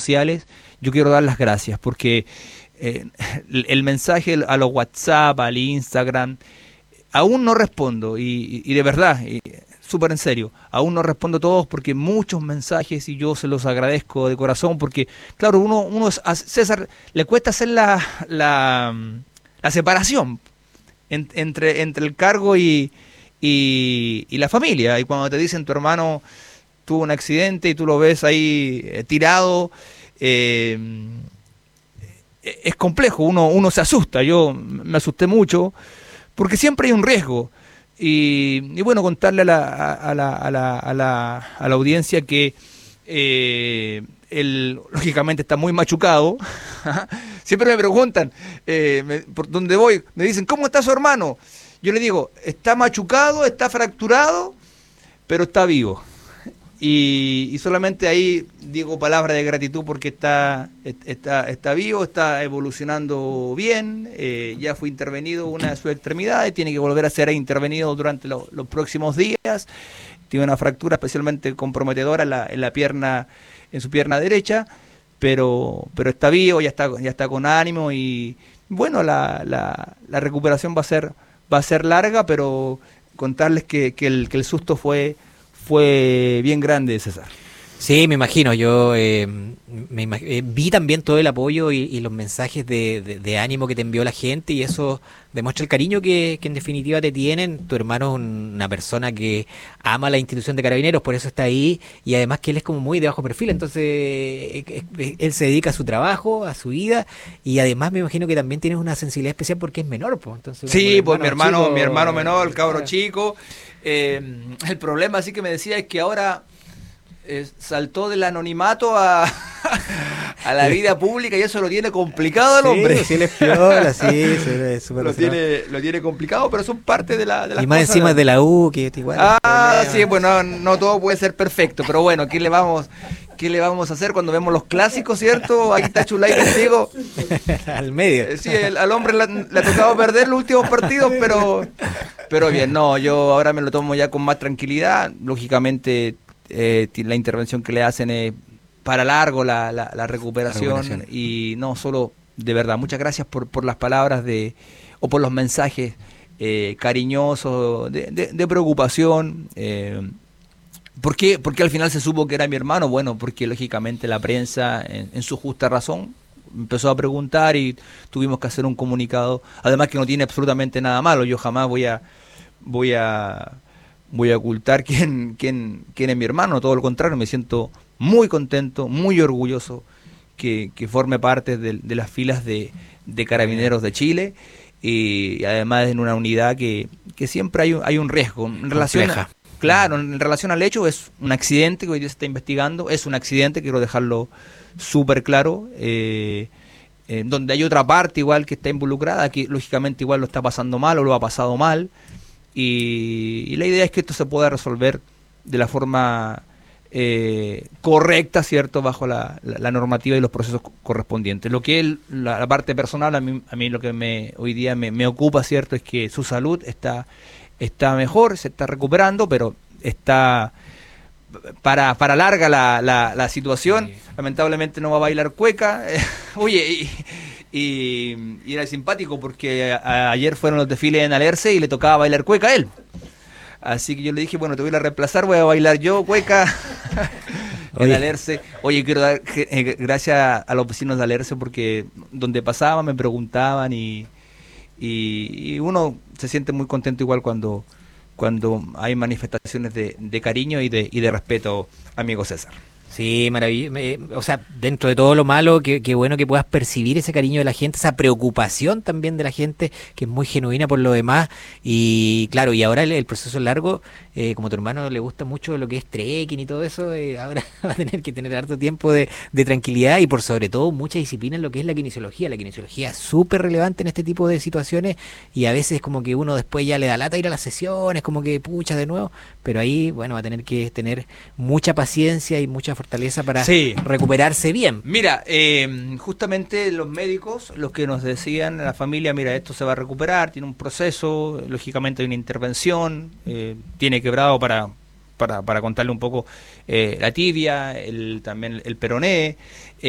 sociales, yo quiero dar las gracias porque el mensaje a los WhatsApp, al Instagram, aún no respondo y de verdad, súper en serio, aún no respondo todos porque muchos mensajes y yo se los agradezco de corazón porque, claro, a César le cuesta hacer la separación entre el cargo y la familia. Y cuando te dicen tu hermano tuvo un accidente y tú lo ves ahí tirado, es complejo, uno se asusta. Yo me asusté mucho porque siempre hay un riesgo. Y bueno, contarle a la audiencia que él lógicamente está muy machucado. Siempre me preguntan por dónde voy, me dicen, ¿cómo está su hermano? Yo le digo, está machucado, está fracturado, pero está vivo. Y solamente ahí digo palabras de gratitud porque está vivo, está evolucionando bien, ya fue intervenido una de sus extremidades, tiene que volver a ser intervenido durante los próximos días. Tiene una fractura especialmente comprometedora en la pierna, en su pierna derecha, pero está vivo, ya está con ánimo y bueno, la recuperación va a ser larga, pero contarles que el susto fue bien grande, César. Sí, me imagino. Yo vi también todo el apoyo y los mensajes de ánimo que te envió la gente y eso demuestra el cariño que en definitiva te tienen. Tu hermano es una persona que ama la institución de Carabineros, por eso está ahí y además que él es como muy de bajo perfil, entonces él se dedica a su trabajo, a su vida y además me imagino que también tienes una sensibilidad especial porque es menor, pues. Entonces, sí, pues mi chico, hermano menor, el cabro chico. El problema, así que me decía, es que ahora saltó del anonimato a la vida pública y eso lo tiene complicado el hombre. Sí, él es piola, sí, es súper lo tiene complicado, pero son parte de las y más cosas. Encima de la U, que igual. Sí, bueno, no todo puede ser perfecto, pero bueno, ¿qué le vamos a hacer cuando vemos los clásicos, cierto? Aquí está Chulay contigo. Al medio. Sí, al hombre le ha tocado perder los últimos partidos, pero bien, no, yo ahora me lo tomo ya con más tranquilidad. Lógicamente, la intervención que le hacen es para largo la recuperación y no solo, de verdad, muchas gracias por las palabras o por los mensajes cariñosos de preocupación. ¿Por qué? Porque al final se supo que era mi hermano. Bueno, porque lógicamente la prensa, en su justa razón, empezó a preguntar y tuvimos que hacer un comunicado. Además que no tiene absolutamente nada malo. Yo jamás voy a ocultar quién es mi hermano. Todo lo contrario, me siento muy contento, muy orgulloso que forme parte de las filas de Carabineros de Chile. Y además en una unidad que siempre hay un riesgo en relación claro, en relación al hecho. Es un accidente que hoy día se está investigando, es un accidente, quiero dejarlo súper claro, donde hay otra parte igual que está involucrada, que lógicamente igual lo está pasando mal o lo ha pasado mal, y la idea es que esto se pueda resolver de la forma correcta, ¿cierto?, bajo la normativa y los procesos correspondientes. Lo que es la parte personal, a mí lo que hoy día me ocupa, ¿cierto?, es que su salud está mejor, se está recuperando, pero está para larga la situación. Sí. Lamentablemente no va a bailar cueca. Oye, y era simpático porque ayer fueron los desfiles en Alerce y le tocaba bailar cueca a él. Así que yo le dije, bueno, te voy a reemplazar, voy a bailar yo cueca en Alerce. Oye, quiero dar gracias a los vecinos de Alerce porque donde pasaba me preguntaban y uno se siente muy contento igual cuando hay manifestaciones de cariño y de respeto, amigo César. Sí, maravilloso. O sea, dentro de todo lo malo, qué bueno que puedas percibir ese cariño de la gente, esa preocupación también de la gente, que es muy genuina por lo demás. Y claro, y ahora el proceso es largo, como a tu hermano le gusta mucho lo que es trekking y todo eso, ahora va a tener que tener harto tiempo de tranquilidad y por sobre todo mucha disciplina en lo que es la kinesiología. La kinesiología es súper relevante en este tipo de situaciones y a veces como que uno después ya le da lata ir a las sesiones, como que pucha de nuevo, pero ahí, bueno, va a tener que tener mucha paciencia y mucha fortaleza para recuperarse bien. Mira, justamente los médicos, los que nos decían a la familia, mira, esto se va a recuperar, tiene un proceso, lógicamente hay una intervención, tiene quebrado para contarle un poco la tibia, también el peroné,